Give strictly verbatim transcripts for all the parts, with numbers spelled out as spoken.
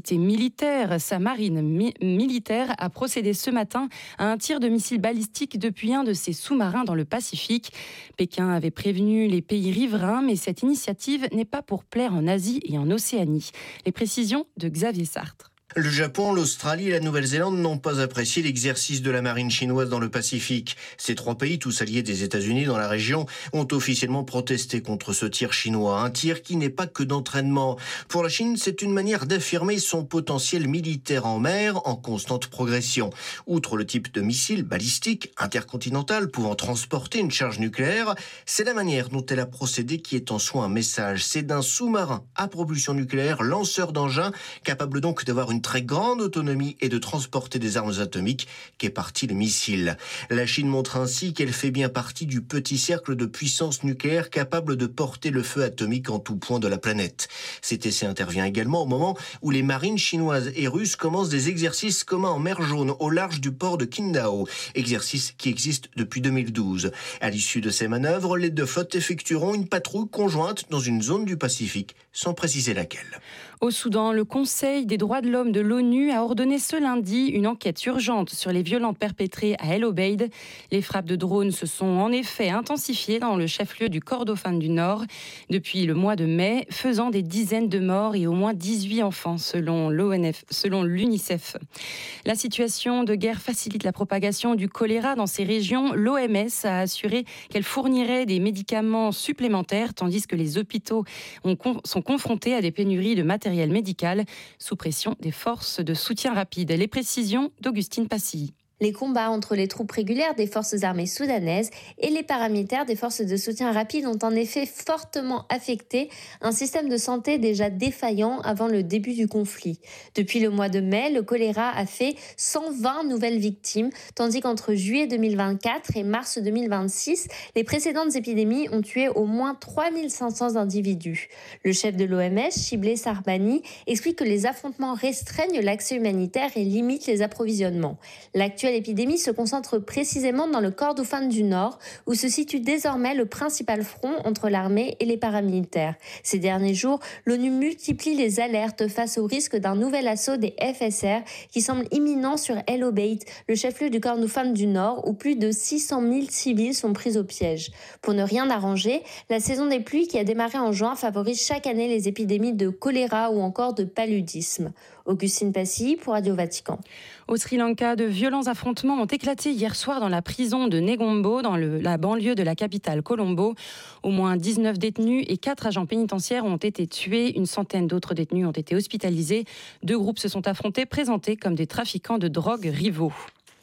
militaire, sa marine mi- militaire a procédé ce matin à un tir de missiles balistiques depuis un de ses sous-marins dans le Pacifique. Pékin avait prévenu les pays riverains, mais cette initiative n'est pas pour plaire en Asie et en Océanie. Les précisions de Xavier Sartre. Le Japon, l'Australie et la Nouvelle-Zélande n'ont pas apprécié l'exercice de la marine chinoise dans le Pacifique. Ces trois pays, tous alliés des États-Unis dans la région, ont officiellement protesté contre ce tir chinois. Un tir qui n'est pas que d'entraînement. Pour la Chine, c'est une manière d'affirmer son potentiel militaire en mer en constante progression. Outre le type de missile balistique intercontinental pouvant transporter une charge nucléaire, c'est la manière dont elle a procédé qui est en soi un message. C'est d'un sous-marin à propulsion nucléaire, lanceur d'engins, capable donc d'avoir une très grande autonomie et de transporter des armes atomiques qu'est parti le missile. La Chine montre ainsi qu'elle fait bien partie du petit cercle de puissance nucléaire capable de porter le feu atomique en tout point de la planète. Cet essai intervient également au moment où les marines chinoises et russes commencent des exercices communs en mer Jaune au large du port de Qingdao, exercice qui existe depuis deux mille douze. À l'issue de ces manœuvres, les deux flottes effectueront une patrouille conjointe dans une zone du Pacifique, sans préciser laquelle. Au Soudan, le Conseil des droits de l'homme de l'ONU a ordonné ce lundi une enquête urgente sur les violences perpétrées à El Obeid. Les frappes de drones se sont en effet intensifiées dans le chef-lieu du Kordofan du Nord depuis le mois de mai, faisant des dizaines de morts et au moins dix-huit enfants selon l'O N F, selon l'UNICEF. La situation de guerre facilite la propagation du choléra dans ces régions. L'O M S a assuré qu'elle fournirait des médicaments supplémentaires tandis que les hôpitaux ont, sont confrontés à des pénuries de matériel médical sous pression des forces de soutien rapide. Les précisions d'Augustine Passy. Les combats entre les troupes régulières des forces armées soudanaises et les paramilitaires des forces de soutien rapide ont en effet fortement affecté un système de santé déjà défaillant avant le début du conflit. Depuis le mois de mai, le choléra a fait cent vingt nouvelles victimes, tandis qu'entre juillet deux mille vingt-quatre et mars deux mille vingt-six, les précédentes épidémies ont tué au moins trois mille cinq cents individus. Le chef de l'O M S, Shiblé Sarbani, explique que les affrontements restreignent l'accès humanitaire et limitent les approvisionnements. L'actuel L'épidémie se concentre précisément dans le Kordofan du Nord, où se situe désormais le principal front entre l'armée et les paramilitaires. Ces derniers jours, l'ONU multiplie les alertes face au risque d'un nouvel assaut des F S R qui semble imminent sur El Obeid, le chef-lieu du Kordofan du Nord, où plus de six cent mille civils sont pris au piège. Pour ne rien arranger, la saison des pluies qui a démarré en juin favorise chaque année les épidémies de choléra ou encore de paludisme. Augustine Passy pour Radio Vatican. Au Sri Lanka, de violents affrontements ont éclaté hier soir dans la prison de Negombo, dans le, la banlieue de la capitale Colombo. Au moins dix-neuf détenus et quatre agents pénitentiaires ont été tués. Une centaine d'autres détenus ont été hospitalisés. Deux groupes se sont affrontés, présentés comme des trafiquants de drogue rivaux.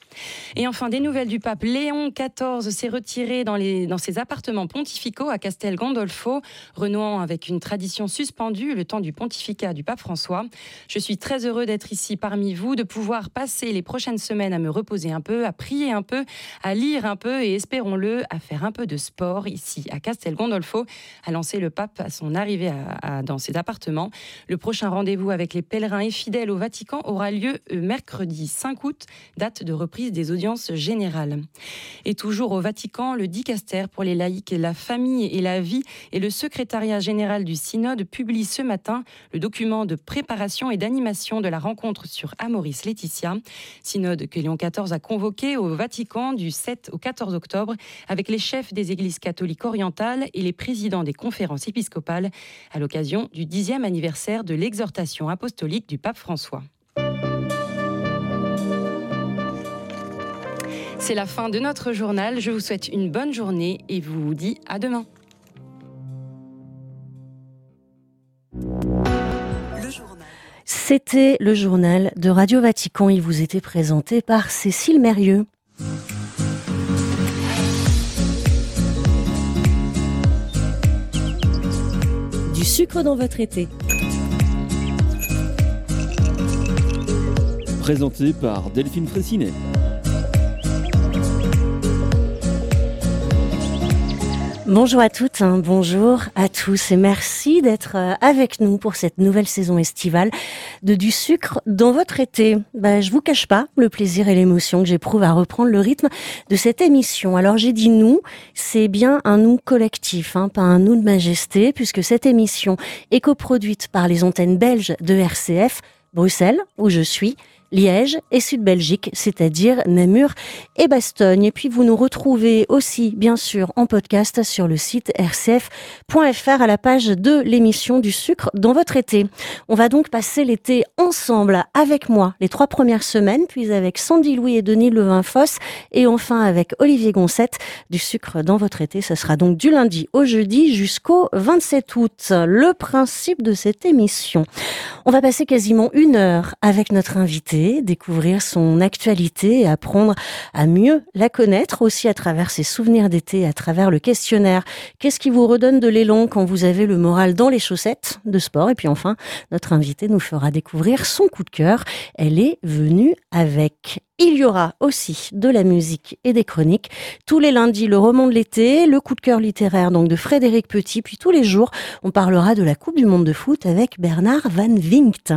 Et enfin, des nouvelles du pape. Léon quatorze s'est retiré dans, les, dans ses appartements pontificaux à Castel Gandolfo, renouant avec une tradition suspendue le temps du pontificat du pape François. Je suis très heureux d'être ici parmi vous, de pouvoir passer les prochaines semaines à me reposer un peu, à prier un peu, à lire un peu et, espérons-le, à faire un peu de sport ici à Castel Gandolfo, a lancé le pape à son arrivée à, à, dans ses appartements. Le prochain rendez-vous avec les pèlerins et fidèles au Vatican aura lieu mercredi cinq août, date de reprise des audiences générales. Et toujours au Vatican, le dicaster pour les laïcs, la famille et la vie et le secrétariat général du synode publient ce matin le document de préparation et d'animation de la rencontre sur Amoris Laetitia. Synode que Léon quatorze a convoqué au Vatican du sept au quatorze octobre avec les chefs des églises catholiques orientales et les présidents des conférences épiscopales à l'occasion du dixième anniversaire de l'exhortation apostolique du pape François. C'est la fin de notre journal. Je vous souhaite une bonne journée et vous dis à demain. C'était le journal de Radio Vatican. Il vous était présenté par Cécile Mérieux. Du sucre dans votre été. Présenté par Delphine Fraissinet. Bonjour à toutes, hein, bonjour à tous et merci d'être avec nous pour cette nouvelle saison estivale de Du sucre dans votre été. Bah, je vous cache pas le plaisir et l'émotion que j'éprouve à reprendre le rythme de cette émission. Alors j'ai dit nous, c'est bien un nous collectif, hein, pas un nous de majesté, puisque cette émission est coproduite par les antennes belges de R C F, Bruxelles, où je suis, Liège et Sud-Belgique, c'est-à-dire Namur et Bastogne. Et puis vous nous retrouvez aussi, bien sûr, en podcast sur le site r c f point f r à la page de l'émission du sucre dans votre été. On va donc passer l'été ensemble avec moi les trois premières semaines, puis avec Sandy Louis et Denis Levin-Foss et enfin avec Olivier Goncette du sucre dans votre été. Ce sera donc du lundi au jeudi jusqu'au vingt-sept août. Le principe de cette émission. On va passer quasiment une heure avec notre invité, découvrir son actualité et apprendre à mieux la connaître aussi à travers ses souvenirs d'été, à travers le questionnaire. Qu'est-ce qui vous redonne de l'élan quand vous avez le moral dans les chaussettes de sport? Et puis enfin, notre invité nous fera découvrir son coup de cœur. Elle est venue avec. Il y aura aussi de la musique et des chroniques. Tous les lundis, le roman de l'été, le coup de cœur littéraire donc de Frédéric Petit. Puis tous les jours, on parlera de la Coupe du Monde de foot avec Bernard Van Vinkt.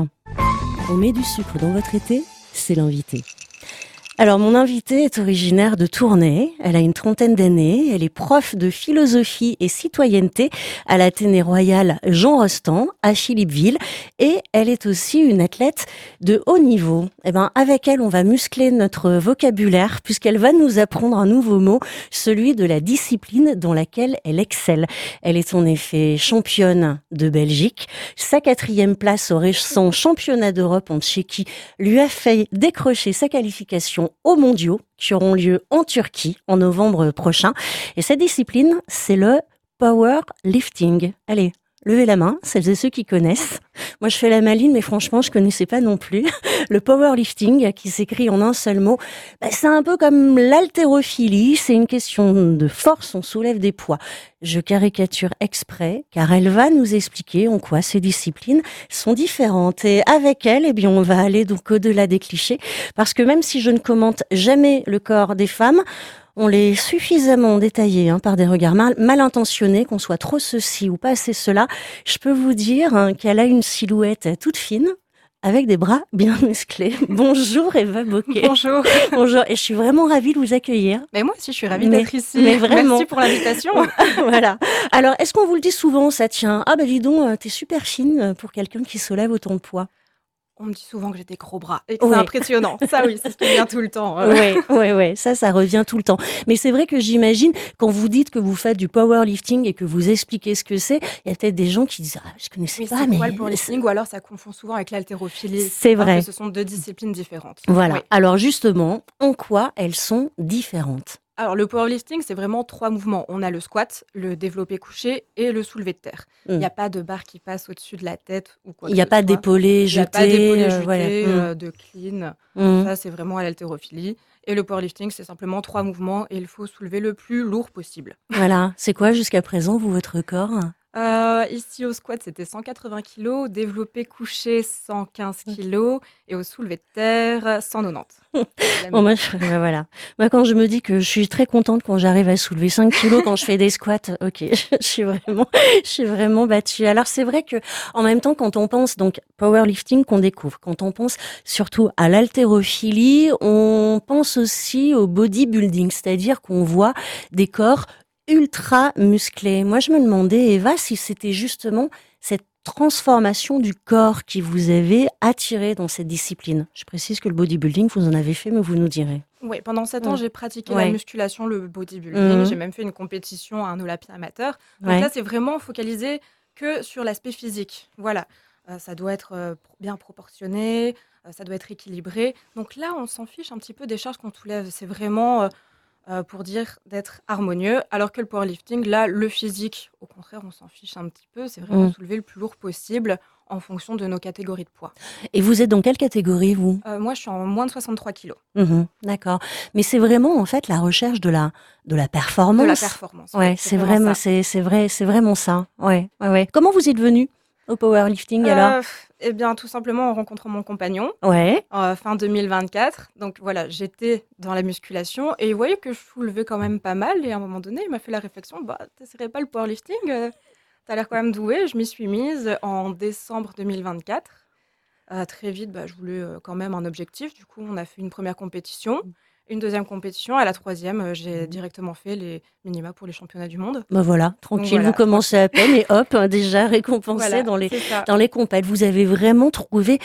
On met du sucre dans votre été, c'est l'invité. Alors, mon invitée est originaire de Tournai. Elle a une trentaine d'années. Elle est prof de philosophie et citoyenneté à l'Athénée Royal Jean Rostand à Philippeville. Et elle est aussi une athlète de haut niveau. Eh ben, avec elle, on va muscler notre vocabulaire puisqu'elle va nous apprendre un nouveau mot, celui de la discipline dans laquelle elle excelle. Elle est en effet championne de Belgique. Sa quatrième place au récent championnat d'Europe en Tchéquie lui a fait décrocher sa qualification aux mondiaux qui auront lieu en Turquie en novembre prochain. Et cette discipline, c'est le powerlifting. Allez, levez la main, celles et ceux qui connaissent. Moi, je fais la maline, mais franchement, je connaissais pas non plus. Le powerlifting, qui s'écrit en un seul mot, bah, c'est un peu comme l'haltérophilie. C'est une question de force, on soulève des poids. Je caricature exprès, car elle va nous expliquer en quoi ces disciplines sont différentes. Et avec elle, eh bien, on va aller donc au-delà des clichés, parce que même si je ne commente jamais le corps des femmes, on l'est suffisamment détaillé hein, par des regards mal, mal intentionnés, qu'on soit trop ceci ou pas assez cela. Je peux vous dire hein, qu'elle a une silhouette toute fine, avec des bras bien musclés. Bonjour Eva Bocquet. Bonjour. Bonjour, et je suis vraiment ravie de vous accueillir. Mais moi aussi, je suis ravie mais, d'être ici. Mais vraiment. Merci pour l'invitation. Voilà. Alors, est-ce qu'on vous le dit souvent, ça tient? Ah bah dis donc, t'es super fine pour quelqu'un qui soulève autant de poids. On me dit souvent que j'ai des gros bras et que ouais. c'est impressionnant. Ça, oui, c'est ce qui vient tout le temps. Oui, oui, oui, ça, ça revient tout le temps. Mais c'est vrai que j'imagine, quand vous dites que vous faites du powerlifting et que vous expliquez ce que c'est, il y a peut-être des gens qui disent « Ah, je connaissais oui, pas, c'est mais… » quoi le powerlifting ou alors ça confond souvent avec l'haltérophilie. C'est vrai. Parce que ce sont deux disciplines différentes. Voilà. Oui. Alors justement, en quoi elles sont différentes? Alors, le powerlifting, c'est vraiment trois mouvements. On a le squat, le développé couché et le soulevé de terre. Il mmh. n'y a pas de barre qui passe au-dessus de la tête ou quoi. Il n'y a pas d'épaulé jeté. Il n'y a pas d'épaulé jeté, euh, voilà. euh, de clean. Mmh. Ça, c'est vraiment à l'haltérophilie. Et le powerlifting, c'est simplement trois mouvements et il faut soulever le plus lourd possible. Voilà. C'est quoi jusqu'à présent, vous, votre record? Euh, ici au squat c'était cent quatre-vingts kilos, développé couché cent quinze kilos et au soulevé de terre cent quatre-vingt-dix. Bon, moi, je, ben voilà. Moi, quand je me dis que je suis très contente quand j'arrive à soulever cinq kilos quand je fais des squats, ok, je suis vraiment, je suis vraiment battue. Alors c'est vrai que en même temps, quand on pense donc powerlifting qu'on découvre, quand on pense surtout à l'haltérophilie, on pense aussi au bodybuilding, c'est-à-dire qu'on voit des corps ultra musclé. Moi, je me demandais, Eva, si c'était justement cette transformation du corps qui vous avait attiré dans cette discipline. Je précise que le bodybuilding, vous en avez fait, mais vous nous direz. Oui, pendant sept ans, mmh. j'ai pratiqué ouais. la musculation, le bodybuilding. Mmh. J'ai même fait une compétition à un Olympia amateur. Donc ouais. là, c'est vraiment focalisé que sur l'aspect physique. Voilà, euh, ça doit être euh, bien proportionné, euh, ça doit être équilibré. Donc là, on s'en fiche un petit peu des charges qu'on soulève. C'est vraiment... Euh, Euh, pour dire d'être harmonieux, alors que le powerlifting, là, le physique, au contraire, on s'en fiche un petit peu, c'est vraiment mmh. soulever le plus lourd possible en fonction de nos catégories de poids. Et vous êtes dans quelle catégorie, vous ? euh, Moi, je suis en moins de soixante-trois kilos. Mmh, d'accord. Mais c'est vraiment, en fait, la recherche de la, de la performance. De la performance, ouais, c'est, c'est vraiment, c'est, c'est, vrai, c'est vraiment ça. Ouais, ouais, ouais. Comment vous êtes venue au powerlifting, euh, alors ? Eh bien, tout simplement en rencontrant mon compagnon, ouais. euh, fin deux mille vingt-quatre. Donc voilà, j'étais dans la musculation et il voyait que je soulevais quand même pas mal. Et à un moment donné, il m'a fait la réflexion, bah, t'essaierais pas le powerlifting euh, T'as l'air quand même douée. Je m'y suis mise en décembre deux mille vingt-quatre. Euh, très vite, bah, je voulais euh, quand même un objectif. Du coup, on a fait une première compétition. Une deuxième compétition, à la troisième, euh, j'ai directement fait les minima pour les championnats du monde. Ben voilà, tranquille, voilà. Vous commencez à peine et hop, déjà récompensé voilà, dans les dans les compètes. Vous avez vraiment trouvé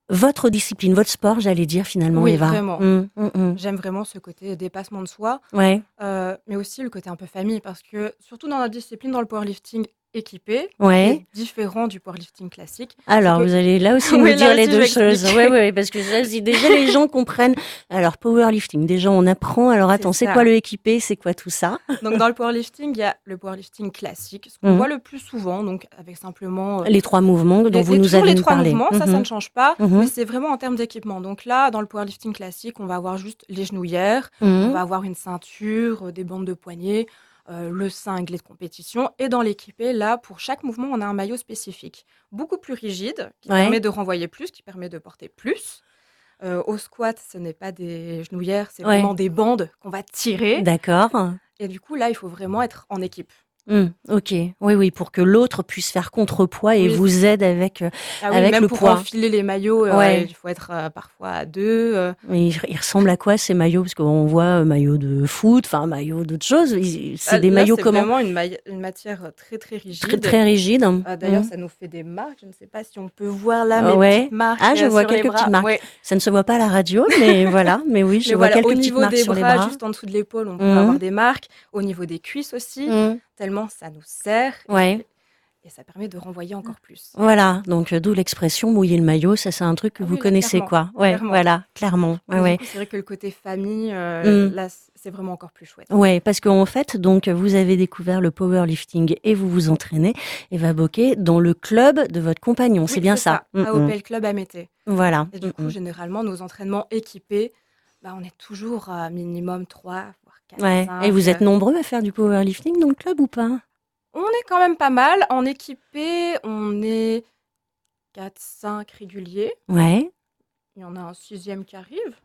votre discipline, votre sport, j'allais dire finalement, Oui, Eva. vraiment. Mmh, mmh, mmh. J'aime vraiment ce côté dépassement de soi, Ouais, euh, mais aussi le côté un peu famille, parce que surtout dans notre discipline, dans le powerlifting équipé, qui ouais. est différent du powerlifting classique, c'est Alors, que... vous allez là aussi Oui, nous là dire les aussi, je deux vais choses. expliquer. Oui, oui, parce que ça, si déjà les gens comprennent. Alors, powerlifting, déjà on apprend. Alors, C'est attends, c'est ça. quoi le équipé? C'est quoi tout ça? Donc dans le powerlifting, il y a le powerlifting classique, ce qu'on Mhm. voit le plus souvent, donc avec simplement... euh, Les trois mouvements dont les, vous les- nous toujours avez les nous trois parlé. mouvements, ça, ça Mhm, ne change pas, mhm, mais c'est vraiment en termes d'équipement. Donc là, dans le powerlifting classique, on va avoir juste les genouillères, on mhm. va avoir une ceinture, euh, des bandes de poignets, euh, le cinglet de compétition. Et dans l'équipé, là, pour chaque mouvement, on a un maillot spécifique, beaucoup plus rigide, qui Ouais. permet de renvoyer plus, qui permet de porter plus. Euh, au squat, ce n'est pas des genouillères, c'est Ouais. vraiment des bandes qu'on va tirer. D'accord. Et du coup, là, il faut vraiment être en équipe. Hum, ok, oui, oui, pour que l'autre puisse faire contrepoids et Oui, c'est vous ça. aide avec, euh, Ah oui, avec même le pour poids. enfiler les maillots, euh, Ouais. il faut être euh, parfois à deux. euh. Mais ils, ils ressemblent à quoi ces maillots? Parce qu'on voit euh, maillots de foot, enfin maillots d'autres choses. Ils- C'est Ah, des là, maillots c'est comment? vraiment une, maille- une matière très très rigide. Très, très rigides. Hum. Ah, d'ailleurs, Hum. ça nous fait des marques. Je ne sais pas si on peut voir là Ah mes ouais. petites marques Ah, je euh, vois sur les quelques bras. petites marques. Ouais. Ça ne se voit pas à la radio, mais voilà. Mais oui, je Mais vois voilà, quelques au petites niveau marques des sur les bras, bras. juste en dessous de l'épaule, on peut Hum. avoir des marques. Au niveau des cuisses aussi, Hum. tellement ça nous serre. Et, Ouais. et ça permet de renvoyer encore plus. Voilà, donc euh, d'où l'expression mouiller le maillot, ça c'est un truc que Ah vous oui, là, connaissez clairement, quoi. Ouais, clairement. voilà, clairement. Ouais, Mais ouais. du coup, c'est vrai que le côté famille, euh, Mm. là, c- c'est vraiment encore plus chouette. Ouais, parce qu'en fait, donc vous avez découvert le powerlifting et vous vous entraînez, Eva Bocquet, dans le club de votre compagnon, c'est Oui, bien c'est ça. ça, Mm, à mm. Opel Club à Mété. Voilà. Et du Mm, coup, mm. généralement, nos entraînements équipés, bah, on est toujours à minimum trois, voire quatre, Ouais. Et vous êtes cinq. nombreux à faire du powerlifting dans le club ou pas? On est quand même pas mal. En équipé, on est quatre, cinq réguliers. Ouais. Il y en a un sixième qui arrive.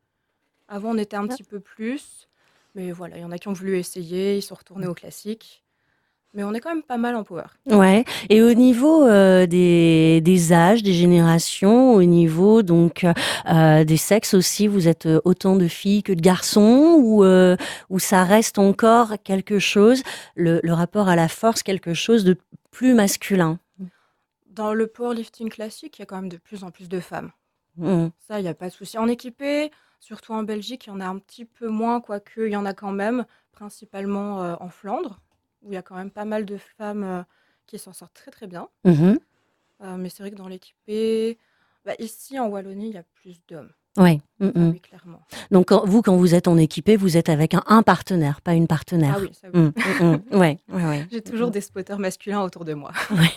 Avant, on était un petit peu plus. Mais voilà, il y en a qui ont voulu essayer, ils sont retournés au classique. Mais on est quand même pas mal en power. Ouais. Et au niveau euh, des, des âges, des générations, au niveau donc euh, des sexes aussi, vous êtes euh, autant de filles que de garçons, ou euh, ou ça reste encore quelque chose, le, le rapport à la force, quelque chose de plus masculin. Dans le powerlifting classique, il y a quand même de plus en plus de femmes. Mm. Ça, il n'y a pas de souci. En équipé, surtout en Belgique, il y en a un petit peu moins, quoique il y en a quand même, principalement euh, en Flandre, où il y a quand même pas mal de femmes euh, qui s'en sortent très très bien. Mhm. Euh, mais c'est vrai que dans l'équipé, bah, ici en Wallonie, il y a plus d'hommes. Ouais. Mm, Ah mm. oui, clairement. Donc quand, vous, quand vous êtes en équipé, vous êtes avec un, un partenaire, pas une partenaire. Ah oui, ça oui. Mm, mm, mm. Ouais, ouais, ouais. J'ai toujours des spotters masculins autour de moi.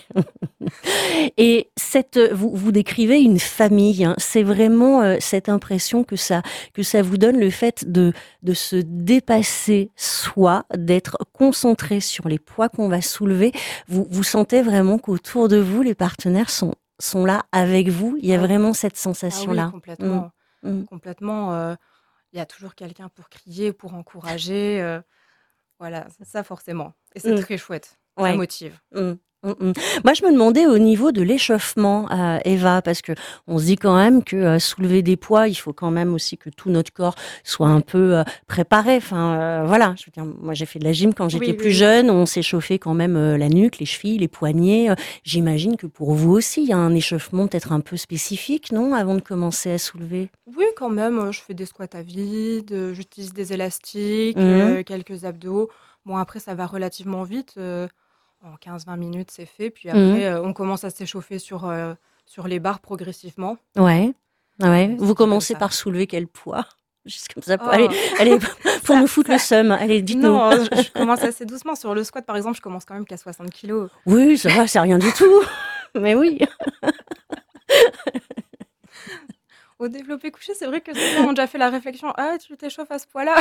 Et cette, vous, vous décrivez une famille. Hein. C'est vraiment euh, cette impression que ça, que ça vous donne, le fait de, de se dépasser soi, d'être concentré sur les poids qu'on va soulever. Vous, vous sentez vraiment qu'autour de vous, les partenaires sont, sont là avec vous. Il y a Ah oui. vraiment cette Ah sensation-là. oui, complètement. Mm. Complètement. euh, Il y a toujours quelqu'un pour crier, pour encourager. euh, voilà, c'est ça forcément. Et c'est Mm. très chouette. Ouais. Ça motive. Mm, mm, mm. Moi, je me demandais au niveau de l'échauffement, euh, Eva, parce que on se dit quand même que euh, soulever des poids, il faut quand même aussi que tout notre corps soit un peu euh, préparé. Enfin, euh, voilà. Je veux dire, moi, j'ai fait de la gym quand j'étais Oui, plus oui, oui. jeune. On s'échauffait quand même euh, la nuque, les chevilles, les poignets. Euh, J'imagine que pour vous aussi, il y a un échauffement peut-être un peu spécifique, non, avant de commencer à soulever. Oui, quand même, euh, je fais des squats à vide, euh, j'utilise des élastiques, Mhm. euh, quelques abdos. Bon, après, ça va relativement vite. euh, en quinze vingt minutes, c'est fait. Puis après, Mhm. euh, on commence à s'échauffer sur, euh, sur les barres progressivement. Ouais. Ouais. Ouais, Vous c'est commencez comme ça. par soulever quel poids? Juste comme ça. Oh. Allez, allez, pour Ça- nous foutre ça- le seum. Allez, dites-nous. Non, je, je commence assez doucement. Sur le squat, par exemple, je commence quand même qu'à soixante kilos. Oui, ça va, c'est rien du tout. Mais oui. Au développé couché, c'est vrai que certains ont déjà fait la réflexion. Ah, tu t'échauffes à ce poids-là?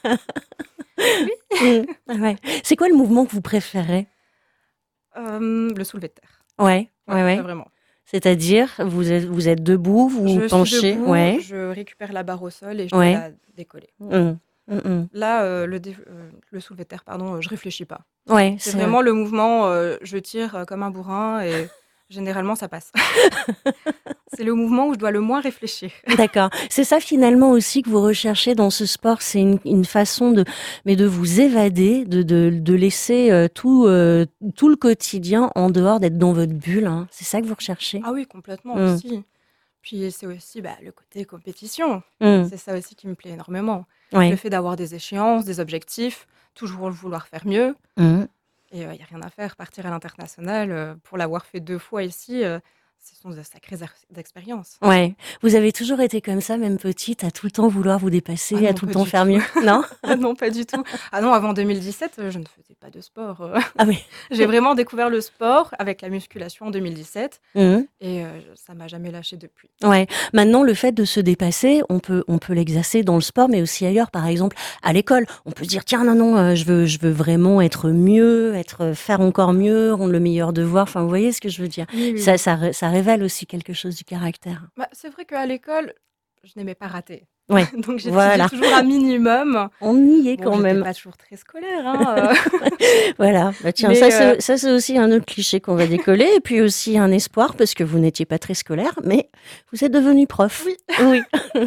Mm. Ouais. C'est quoi le mouvement que vous préférez? Euh, Le soulevé de terre. Ouais, ouais, Ouais, ouais. ça, vraiment. C'est-à-dire, vous êtes, vous êtes debout, vous Je penchez. suis debout, Ouais. je récupère la barre au sol et je Ouais. dois la décoller. Mm. Mm, mm. Là, euh, le, dé- euh, le soulevé de terre, pardon, euh, je réfléchis pas. Ouais, C'est c'est vraiment le mouvement, euh, je tire euh, comme un bourrin et généralement ça passe. C'est le mouvement où je dois le moins réfléchir. D'accord. C'est ça finalement aussi que vous recherchez dans ce sport, c'est une, une façon de, mais de vous évader, de, de, de laisser euh, tout, euh, tout le quotidien en dehors, d'être dans votre bulle. Hein. C'est ça que vous recherchez? Ah oui, complètement Mm. aussi. Puis c'est aussi bah, le côté compétition. Mmh. C'est ça aussi qui me plaît énormément. Ouais. Le fait d'avoir des échéances, des objectifs, toujours vouloir faire mieux. Mmh. Et il n'y a rien à faire. Partir à l'international, euh, pour l'avoir fait deux fois ici, euh, ce sont de sacrées ex- expériences. Ouais. Vous avez toujours été comme ça, même petite, à tout le temps vouloir vous Ah dépasser, à non, tout le pas temps du faire tout. mieux? Non? Ah non, pas du tout. Ah non, avant deux mille dix-sept, euh, je ne faisais pas de sport. euh. Ah oui. J'ai vraiment découvert le sport avec la musculation en deux mille dix-sept Mmh. et euh, ça m'a jamais lâché depuis. Ouais. Maintenant, le fait de se dépasser, on peut, on peut l'exercer dans le sport, mais aussi ailleurs. Par exemple, à l'école, on peut se dire tiens, non, non, euh, je veux, je veux vraiment être mieux, être, faire encore mieux, rendre le meilleur devoir. Enfin, vous voyez ce que je veux dire? Oui, oui, Ça, oui. ça, ré- ça révèle aussi quelque chose du caractère. Bah, c'est vrai qu'à l'école, je n'aimais pas rater. Ouais. Donc j'étudiais Voilà. toujours un minimum. On y est Bon, quand j'étais même. pas toujours très scolaire, hein, euh. Voilà. Bah, tiens, Mais ça, euh, c'est, ça, c'est aussi un autre cliché qu'on va décoller. Et puis aussi un espoir, parce que vous n'étiez pas très scolaire, mais vous êtes devenu prof. oui, Oui.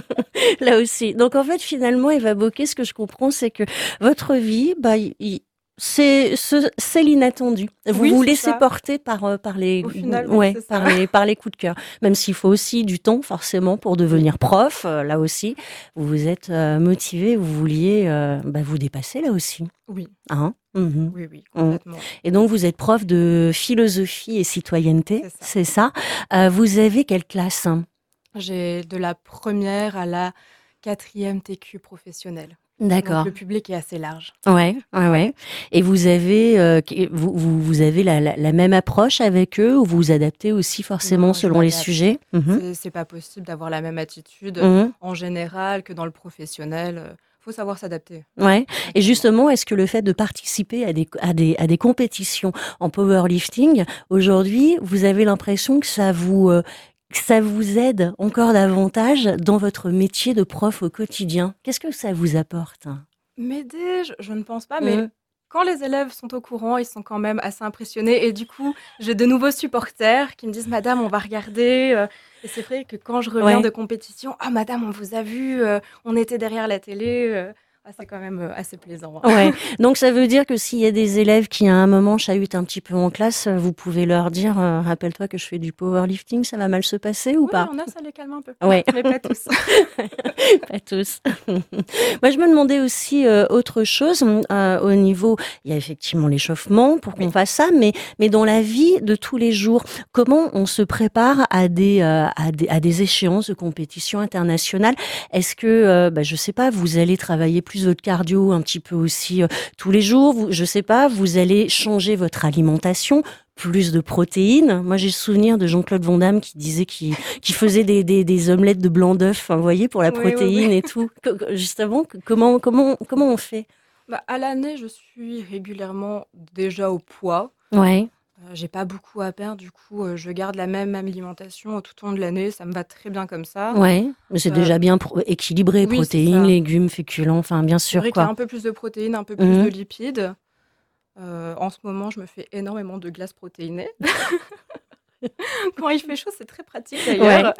Là aussi. Donc en fait, finalement, Eva Bocquet, ce que je comprends, c'est que votre vie, bah, il- il- c'est ce- c'est l'inattendu. Vous oui, vous c'est laissez ça. porter par euh, par les Au final, oui, ouais c'est par ça. les par les coups de cœur. Même s'il faut aussi du temps forcément pour Oui, devenir prof. euh, là aussi, vous vous êtes euh, motivé, vous vouliez euh, bah, vous dépasser là aussi. oui, Hein. Mhm. oui, oui, Mm. complètement. Et donc vous êtes prof de philosophie et citoyenneté, C'est ça. c'est ça. Euh, vous avez quelle classe? J'ai de la première à la quatrième T Q professionnelle. Donc D'accord. le public est assez large. Ouais, ouais, Ouais. ouais. Et vous avez, euh, qui- vous, vous, vous avez la, la, la même approche avec eux ou vous vous adaptez aussi forcément Non, je selon les m'adapte. sujets? Mhm. C'est c'est pas possible d'avoir la même attitude Mhm. en général que dans le professionnel. euh, Faut savoir s'adapter. Ouais. Et Exactement. justement, est-ce que le fait de participer à des, à des, à des compétitions en powerlifting, aujourd'hui, vous avez l'impression que ça vous, euh, que ça vous aide encore davantage dans votre métier de prof au quotidien? Qu'est-ce que ça vous apporte? M'aider, je, je ne pense pas, mais Mhm. quand les élèves sont au courant, ils sont quand même assez impressionnés. Et du coup, j'ai de nouveaux supporters qui me disent Madame, on va regarder. euh, Et c'est vrai que quand je reviens Ouais. de compétition, ah Madame, on vous a vu, euh, on était derrière la télé. euh, ah, c'est quand même euh, assez plaisant. Ouais. Donc ça veut dire que s'il y a des élèves qui à un moment chahutent un petit peu en classe, euh, vous pouvez leur dire euh, rappelle-toi que je fais du powerlifting, ça va mal se passer ou Oui, il pas? y en a, ça les calme un peu. Ouais. Mais pas tous. Pas tous. Moi, je me demandais aussi euh, autre chose euh, au niveau. Il y a effectivement l'échauffement pour qu'on Oui. fasse ça, mais mais dans la vie de tous les jours, comment on se prépare à des euh, à des à des échéances de compétition internationale? Est-ce que euh, bah, je sais pas, vous allez travailler plus votre cardio un petit peu aussi euh, tous les jours? Vous, je sais pas, vous allez changer votre alimentation. Plus de protéines. Moi, j'ai le souvenir de Jean-Claude Van Damme qui disait qu'il qu'il faisait des, des, des omelettes de blanc d'œuf, hein, vous voyez, pour la Oui, oui, protéine oui. et tout. Que- que- Justement, que- comment, comment, comment on fait? Bah, à l'année, je suis régulièrement déjà au poids. Ouais, Euh, j'ai pas beaucoup à perdre, du coup, euh, je garde la même alimentation tout au long de l'année. Ça me va très bien comme ça. ouais. Mais c'est Euh, déjà bien pro- équilibré, oui, c'est protéines, ça. légumes, féculents, enfin, bien C'est sûr, vrai qu'il y a quoi. un peu plus de protéines, un peu plus Mhm. de lipides. Euh, en ce moment, je me fais énormément de glace protéinée. Quand il fait chaud, c'est très pratique Ouais. d'ailleurs.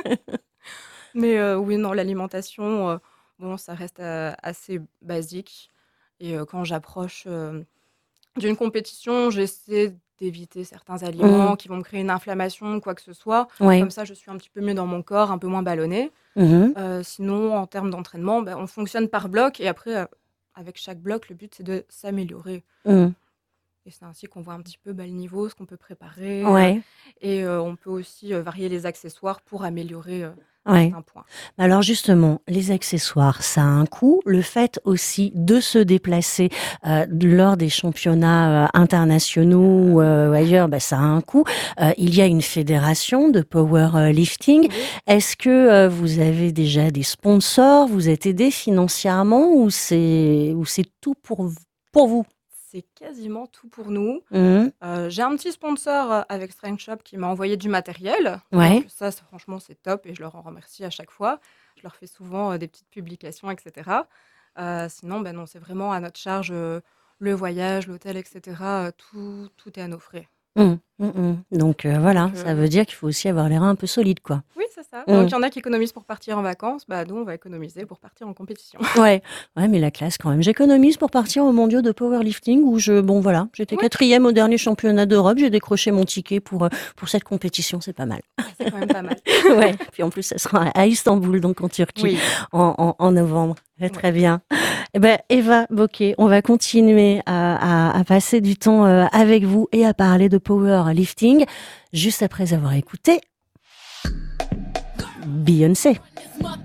Mais euh, oui, non, l'alimentation, euh, bon, ça reste euh, assez basique. Et euh, quand j'approche euh, d'une compétition, j'essaie d'éviter certains Mhm. aliments qui vont me créer une inflammation ou quoi que ce soit. Ouais. Comme ça, je suis un petit peu mieux dans mon corps, un peu moins ballonnée. Mhm. Euh, sinon, en termes d'entraînement, ben, on fonctionne par bloc. Et après, euh, avec chaque bloc, le but, c'est de s'améliorer. Mhm. Et c'est ainsi qu'on voit un petit peu bah, le niveau, ce qu'on peut préparer. euh, Ouais, et euh, on peut aussi euh, varier les accessoires pour améliorer euh, ouais. certains points. Alors justement, les accessoires, ça a un coût. Le fait aussi de se déplacer euh, lors des championnats euh, internationaux ou euh, ailleurs, bah, ça a un coût. Euh, il y a une fédération de powerlifting. Oui, Est-ce que euh, vous avez déjà des sponsors? Vous êtes aidé financièrement ou c'est ou c'est tout pour v- pour vous? c'est quasiment tout pour nous. Mhm. Euh, j'ai un petit sponsor euh, avec Strength Shop qui m'a envoyé du matériel. Ouais. Donc ça, c'est- franchement, c'est top et je leur en remercie à chaque fois. Je leur fais souvent euh, des petites publications, et cetera. Euh, sinon, ben non, c'est vraiment à notre charge euh, le voyage, l'hôtel, et cetera. euh, tout, tout est à nos frais. Mmh, mmh, mmh. Donc euh, voilà, Euh, ça veut dire qu'il faut aussi avoir les reins un peu solides, quoi. Oui, c'est ça. Mmh. Donc, il y en a qui économisent pour partir en vacances. Bah, nous, on va économiser pour partir en compétition. Ouais, ouais, mais la classe quand même. J'économise pour partir aux mondiaux de powerlifting où je, bon voilà, j'étais Ouais. quatrième au dernier championnat d'Europe. J'ai décroché mon ticket pour euh, pour cette compétition, c'est pas mal. C'est quand même pas mal. Ouais. Puis en plus, ça sera à Istanbul, donc en Turquie, Oui. en, en, en novembre. Ouais. Très bien. Eh ben, Eva Bocquet, on va continuer à, à, à passer du temps euh, avec vous et à parler de powerlifting juste après avoir écouté Beyoncé.